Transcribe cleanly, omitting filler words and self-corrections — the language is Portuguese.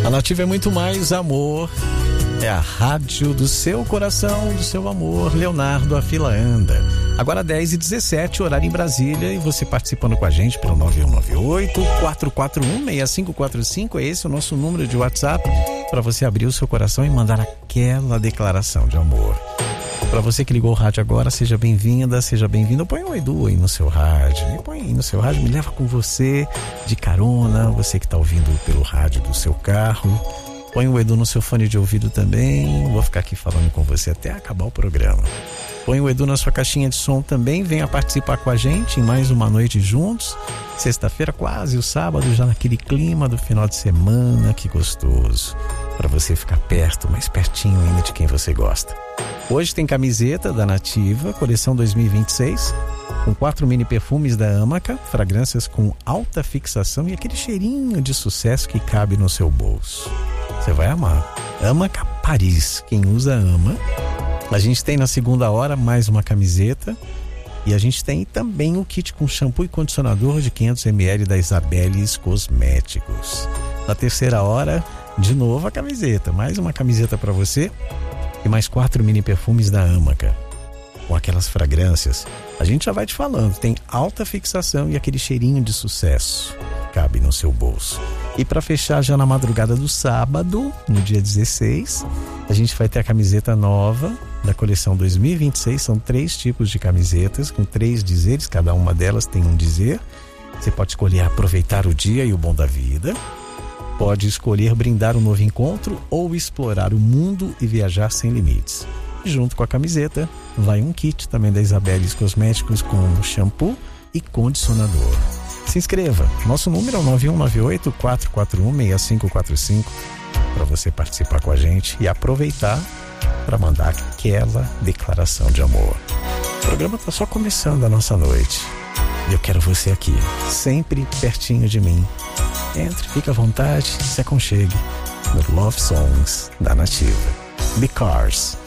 A Nativa é muito mais amor. É a rádio do seu coração, do seu amor. Leonardo, a fila anda. Agora 10h17, horário em Brasília. E você participando com a gente pelo 9198-441-6545. É esse o nosso número de WhatsApp para você abrir o seu coração e mandar aquela declaração de amor. Para você que ligou o rádio agora, seja bem-vinda, seja bem-vindo. Põe o Edu aí no seu rádio. Põe aí no seu rádio, me leva com você de carona. Você que está ouvindo pelo rádio do seu carro. Põe o Edu no seu fone de ouvido também. Vou ficar aqui falando com você até acabar o programa. Põe o Edu na sua caixinha de som também. Venha participar com a gente em mais uma noite juntos. Sexta-feira, quase o sábado, já naquele clima do final de semana. Que gostoso. Para você ficar perto, mais pertinho ainda de quem você gosta. Hoje tem camiseta da Nativa, coleção 2026, com 4 mini perfumes da Amaca, fragrâncias com alta fixação e aquele cheirinho de sucesso que cabe no seu bolso. Você vai amar. Amaca Paris, quem usa ama. A gente tem na segunda hora mais uma camiseta e a gente tem também o kit com shampoo e condicionador de 500 ml da Isabeles Cosméticos. Na terceira hora, de novo a camiseta, mais uma camiseta para você e mais 4 mini perfumes da Amaca, com aquelas fragrâncias. A gente já vai te falando, tem alta fixação e aquele cheirinho de sucesso, cabe no seu bolso. E para fechar já na madrugada do sábado, no dia 16, a gente vai ter a camiseta nova da coleção 2026, são 3 tipos de camisetas, com 3 dizeres, cada uma delas tem um dizer. Você pode escolher aproveitar o dia e o bom da vida. Pode escolher brindar um novo encontro ou explorar o mundo e viajar sem limites. E junto com a camiseta, vai um kit também da Isabeles Cosméticos com shampoo e condicionador. Se inscreva. Nosso número é o 9198-441-6545 para você participar com a gente e aproveitar para mandar aquela declaração de amor. O programa está só começando a nossa noite. E eu quero você aqui, sempre pertinho de mim. Entre, fique à vontade, se aconchegue no Love Songs da Nativa. The Cars.